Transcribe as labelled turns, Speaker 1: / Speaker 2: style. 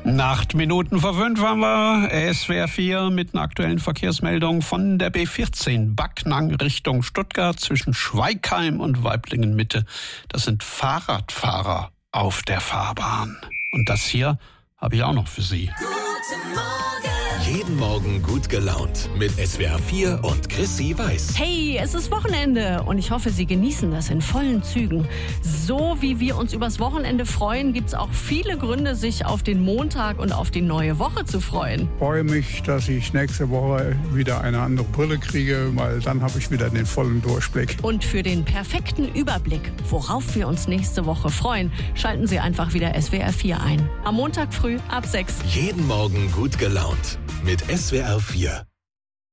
Speaker 1: 8 Minuten vor 5 haben wir SWR 4 mit einer aktuellen Verkehrsmeldung von der B14 Backnang Richtung Stuttgart zwischen Schweigheim und Waiblingen Mitte. Das sind Fahrradfahrer auf der Fahrbahn. Und das hier habe ich auch noch für Sie.
Speaker 2: Guten Morgen.
Speaker 3: Jeden Morgen gut gelaunt mit SWR 4 und Chrissy Weiß.
Speaker 4: Hey, es ist Wochenende und ich hoffe, Sie genießen das in vollen Zügen. So wie wir uns übers Wochenende freuen, gibt es auch viele Gründe, sich auf den Montag und auf die neue Woche zu freuen.
Speaker 5: Ich freue mich, dass ich nächste Woche wieder eine andere Brille kriege, weil dann habe ich wieder den vollen Durchblick.
Speaker 4: Und für den perfekten Überblick, worauf wir uns nächste Woche freuen, schalten Sie einfach wieder SWR 4 ein. Am Montag früh ab 6.
Speaker 3: Jeden Morgen gut gelaunt mit SWR 4.